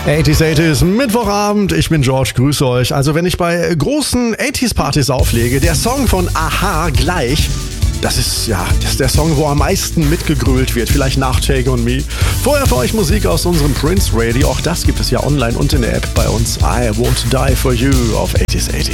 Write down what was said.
80s, 80s, Mittwochabend, ich bin George, grüße euch. Also wenn ich bei großen 80s-Partys auflege, der Song von Aha gleich, das ist der Song, wo am meisten mitgegrölt wird, vielleicht nach Take On Me. Vorher für euch Musik aus unserem Prince Radio, auch das gibt es ja online und in der App bei uns. I Won't Die For You auf 80s, 80s.